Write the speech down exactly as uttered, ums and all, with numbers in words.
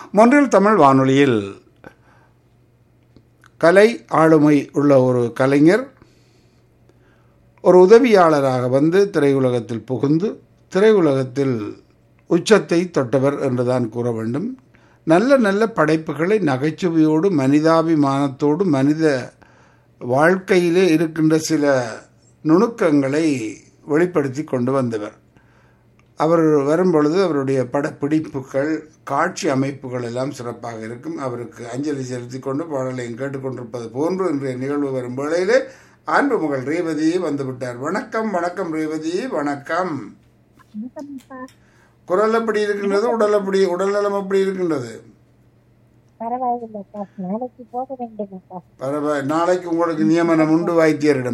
மொன்றில் தமிழ் வானொலியில் கலை ஆளுமை உள்ள ஒரு கலைஞர் ஒரு உதவியாளராக வந்து திரையுலகத்தில் புகுந்து திரையுலகத்தில் உச்சத்தை தொட்டவர் என்றுதான் கூற வேண்டும். நல்ல நல்ல படைப்புகளை நகைச்சுவையோடு மனிதாபிமானத்தோடு மனித வாழ்க்கையிலே இருக்கின்ற சில நுணுக்கங்களை வெளிப்படுத்தி கொண்டு வந்தவர். அவர் வரும்பொழுது அவருடைய படப்பிடிப்புகள் காட்சி அமைப்புகள் எல்லாம் சிறப்பாக இருக்கும். அவருக்கு அஞ்சலி செலுத்தி கொண்டு பாடலையும் கேட்டுக்கொண்டிருப்பது போன்று இன்றைய நிகழ்வு வரும் வேளையிலே அன்பு மகள் ரேவதி வந்துவிட்டார். வணக்கம் வணக்கம் ரேவதி, வணக்கம். குரல் எப்படி இருக்கின்றது? உடல் எப்படி, உடல் நலம் எப்படி இருக்கின்றது? பரவாயில்லை, நாளைக்கு போக வேண்டும். பரவாயில்லை. நாளைக்கு உங்களுக்கு நியமனம் உண்டு வைத்தியரிடம்.